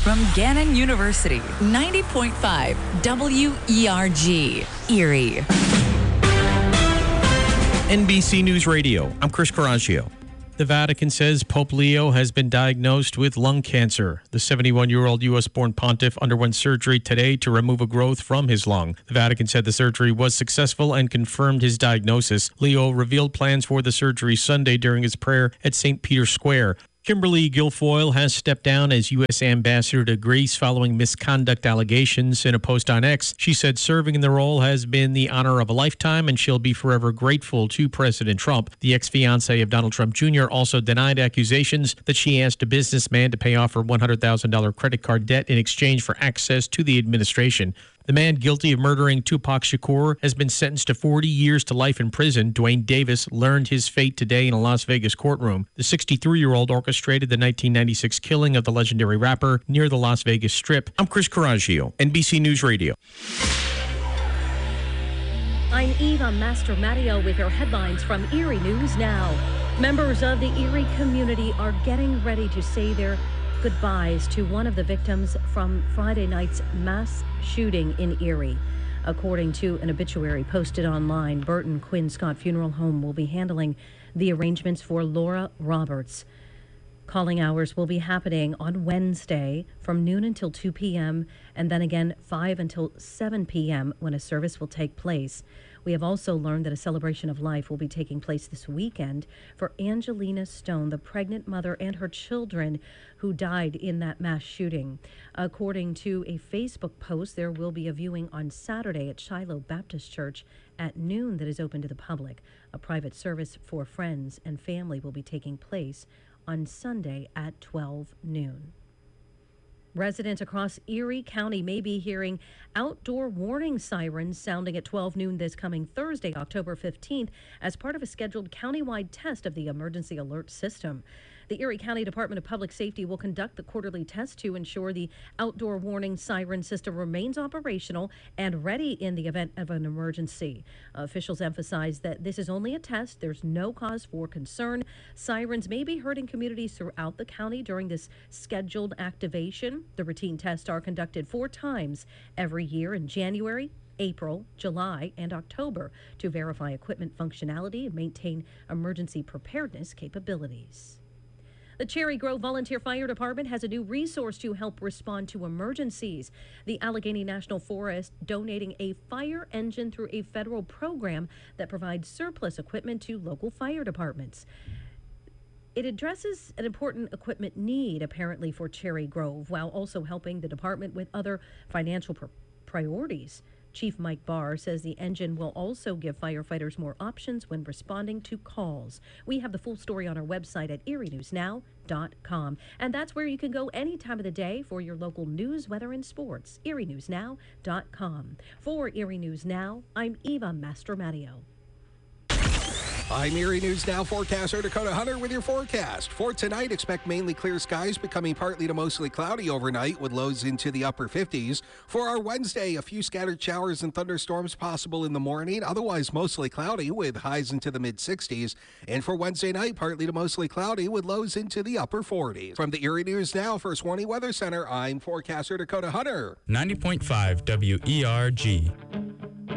From Gannon University, 90.5 WERG, Erie. NBC News Radio, I'm Chris Coraggio. The Vatican says Pope Leo has been diagnosed with lung cancer. The 71-year-old U.S.-born pontiff underwent surgery today to remove a growth from his lung. The Vatican said the surgery was successful and confirmed his diagnosis. Leo revealed plans for the surgery Sunday during his prayer at St. Peter's Square. Kimberly Guilfoyle has stepped down as U.S. ambassador to Greece following misconduct allegations. In a post on X, she said serving in the role has been the honor of a lifetime and she'll be forever grateful to President Trump. The ex-fiancé of Donald Trump Jr. also denied accusations that she asked a businessman to pay off her $100,000 credit card debt in exchange for access to the administration. The man guilty of murdering Tupac Shakur has been sentenced to 40 years to life in prison. Dwayne Davis learned his fate today in a Las Vegas courtroom. The 63-year-old orchestrated the 1996 killing of the legendary rapper near the Las Vegas Strip. I'm Chris Coraggio, NBC News Radio. I'm Eva Mastromattio with your headlines from Erie News Now. Members of the Erie community are getting ready to say their goodbyes to one of the victims from Friday night's mass shooting in Erie. According to an obituary posted online, Burton Quinn Scott Funeral Home will be handling the arrangements for Laura Roberts. Calling hours will be happening on Wednesday from noon until 2 p.m. and then again 5 until 7 p.m. when a service will take place. We have also learned that a celebration of life will be taking place this weekend for Angelina Stone, the pregnant mother and her children who died in that mass shooting. According to a Facebook post, there will be a viewing on Saturday at Shiloh Baptist Church at noon that is open to the public. A private service for friends and family will be taking place on Sunday at 12 noon. Residents across Erie County may be hearing outdoor warning sirens sounding at 12 noon this coming Thursday, October 15th, as part of a scheduled countywide test of the emergency alert system. The Erie County Department of Public Safety will conduct the quarterly test to ensure the outdoor warning siren system remains operational and ready in the event of an emergency. Officials emphasize that this is only a test. There's no cause for concern. Sirens may be heard in communities throughout the county during this scheduled activation. The routine tests are conducted 4 times every year in January, April, July, and October to verify equipment functionality and maintain emergency preparedness capabilities. The Cherry Grove Volunteer Fire Department has a new resource to help respond to emergencies. The Allegheny National Forest donating a fire engine through a federal program that provides surplus equipment to local fire departments. It addresses an important equipment need, apparently, for Cherry Grove, while also helping the department with other financial priorities. Chief Mike Barr says the engine will also give firefighters more options when responding to calls. We have the full story on our website at erienewsnow.com. And that's where you can go any time of the day for your local news, weather, and sports. erienewsnow.com. For Erie News Now, I'm Eva Mastromattio. I'm Erie News Now forecaster Dakota Hunter with your forecast. For tonight, expect mainly clear skies becoming partly to mostly cloudy overnight with lows into the upper 50s. For our Wednesday, a few scattered showers and thunderstorms possible in the morning, otherwise mostly cloudy with highs into the mid-60s. And for Wednesday night, partly to mostly cloudy with lows into the upper 40s. From the Erie News Now First Warning Weather Center, I'm forecaster Dakota Hunter. 90.5 WERG.